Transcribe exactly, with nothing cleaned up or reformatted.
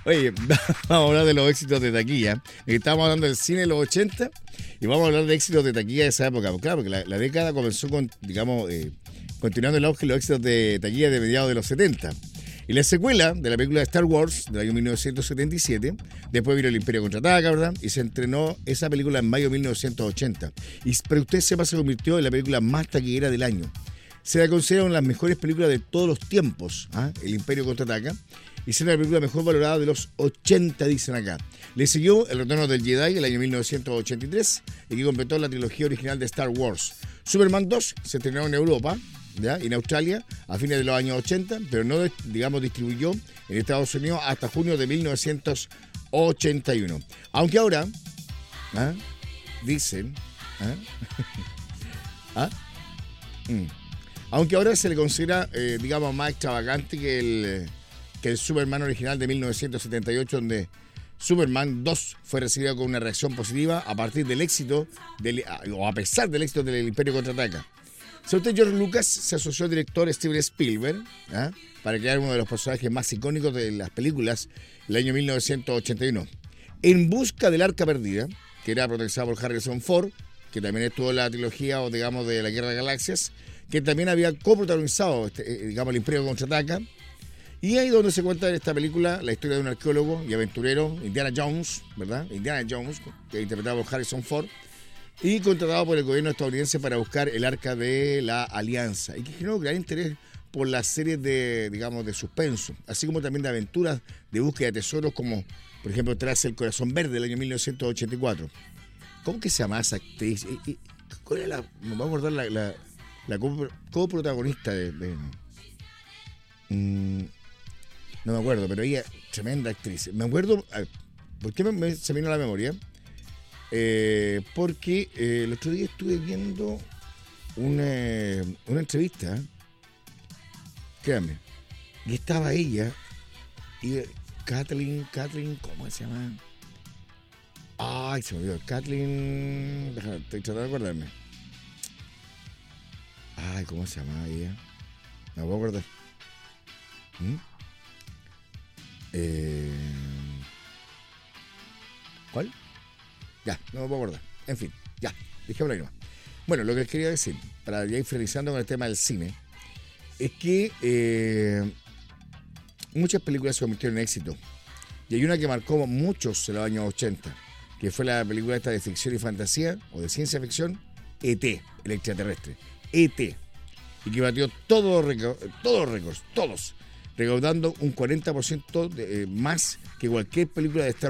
Oye, vamos a hablar de los éxitos de taquilla. Estamos hablando del cine de los ochenta y vamos a hablar de éxitos de taquilla de esa época. Claro, porque la, la década comenzó con, digamos, eh, continuando el auge de los éxitos de taquilla de mediados de los setenta. Y la secuela de la película de Star Wars del año mil novecientos setenta y siete, después vino El Imperio Contraataca, ¿verdad? Y se estrenó esa película en mayo de mil novecientos ochenta. Y para usted sepa, se convirtió en la película más taquillera del año. Se la considera una de las mejores películas de todos los tiempos, ¿ah? El Imperio Contraataca. Y será la película mejor valorada de los ochenta, dicen acá. Le siguió El Retorno del Jedi el año mil novecientos ochenta y tres y que completó la trilogía original de Star Wars. Superman dos se estrenó en Europa, ¿ya? Y en Australia a fines de los años ochenta, pero no, digamos, distribuyó en Estados Unidos hasta junio de mil novecientos ochenta y uno. Aunque ahora, ¿ah? dicen, ¿ah? ¿Ah? Mm. aunque ahora se le considera, eh, digamos, más extravagante que el, que el Superman original de mil novecientos setenta y ocho, donde Superman dos fue recibido con una reacción positiva a partir del éxito, del, o a pesar del éxito del Imperio Contraataca. Según George Lucas, se asoció al director Steven Spielberg, ¿ah? para crear uno de los personajes más icónicos de las películas del año mil novecientos ochenta y uno. En busca del Arca Perdida, que era protagonizada por Harrison Ford, que también estuvo en la trilogía, o digamos, de la Guerra de Galaxias, que también había coprotagonizado, este, digamos, el Imperio Contraataca. Y ahí donde se cuenta en esta película la historia de un arqueólogo y aventurero, Indiana Jones, ¿verdad? Indiana Jones, que es interpretado por Harrison Ford, y contratado por el gobierno estadounidense para buscar el Arca de la Alianza, y que generó gran interés por las series de, digamos, de suspenso, así como también de aventuras de búsqueda de tesoros, como, por ejemplo, Tras el Corazón Verde del año mil novecientos ochenta y cuatro. ¿Cómo que se llama esa actriz? ¿Cuál era la, me voy a acordar la, la, la coprotagonista de... de mmm, no me acuerdo, pero ella, tremenda actriz. Me acuerdo, ¿por qué me, me, se me vino a la memoria? Eh, porque eh, el otro día estuve viendo una, una entrevista, créanme, y estaba ella, y Kathleen, Kathleen, ¿cómo se llama? Ay, se me olvidó, Kathleen, déjame, estoy tratando de acordarme. Ay, ¿cómo se llama ella? No me puedo acordar. ¿Mm? Eh, ¿Cuál? Ya, no me puedo acordar. En fin, ya, dejémoslo ahí nomás. Bueno, lo que les quería decir, para ya ir finalizando con el tema del cine, es que eh, muchas películas se convirtieron en éxito. Y hay una que marcó muchos en los años ochenta, que fue la película esta de ficción y fantasía, o de ciencia ficción, E T, el extraterrestre. E T. Y que batió todos los récords, todos los récords, todos, recaudando un cuarenta por ciento de, eh, más que cualquier película de Star